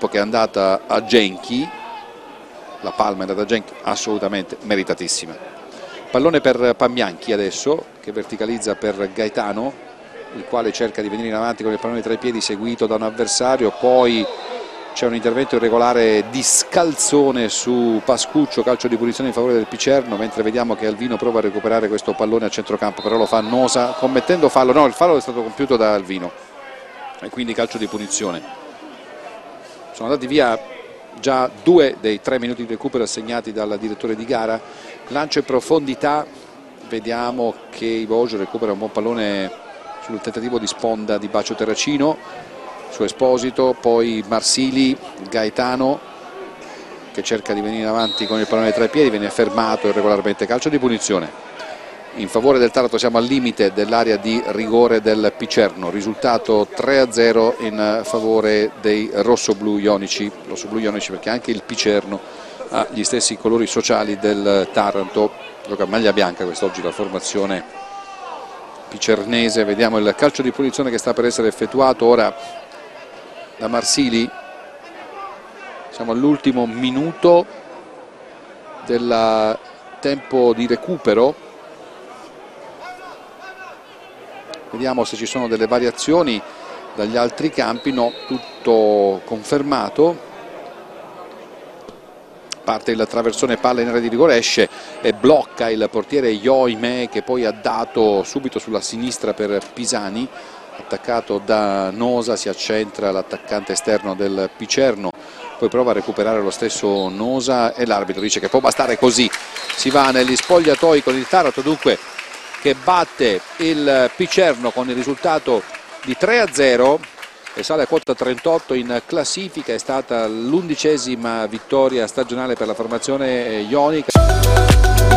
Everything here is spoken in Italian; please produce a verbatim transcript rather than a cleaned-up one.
purtroppo che è andata a Genchi, la palma è andata a Genchi, assolutamente meritatissima. Pallone per Pambianchi adesso, che verticalizza per Gaetano, il quale cerca di venire in avanti con il pallone tra i piedi, seguito da un avversario. Poi c'è un intervento irregolare di Scalzone su Pascuccio, calcio di punizione in favore del Picerno, mentre vediamo che Alvino prova a recuperare questo pallone a centrocampo, però lo fa Nosa commettendo fallo. No, il fallo è stato compiuto da Alvino e quindi calcio di punizione. Sono andati via già due dei tre minuti di recupero assegnati dal direttore di gara. Lancio in profondità, vediamo che Ivojo recupera un buon pallone sul tentativo di sponda di Bacio Terracino su Esposito, poi Marsili, Gaetano che cerca di venire avanti con il pallone tra i piedi, viene fermato irregolarmente, calcio di punizione in favore del Taranto. Siamo al limite dell'area di rigore del Picerno, risultato tre a zero in favore dei rossoblu ionici, rossoblu ionici perché anche il Picerno ha gli stessi colori sociali del Taranto, gioca maglia bianca quest'oggi la formazione picernese. Vediamo il calcio di punizione che sta per essere effettuato ora da Marsili. Siamo all'ultimo minuto del tempo di recupero, vediamo se ci sono delle variazioni dagli altri campi. No, tutto confermato. Parte il traversone, palla in area di rigore, esce e blocca il portiere Ioime, che poi ha dato subito sulla sinistra per Pisani, attaccato da Nosa. Si accentra l'attaccante esterno del Picerno, poi prova a recuperare lo stesso Nosa e l'arbitro dice che può bastare così. Si va negli spogliatoi con il Taranto dunque che batte il Picerno con il risultato di tre a zero e sale a quota trentotto in classifica. È stata l'undicesima vittoria stagionale per la formazione ionica.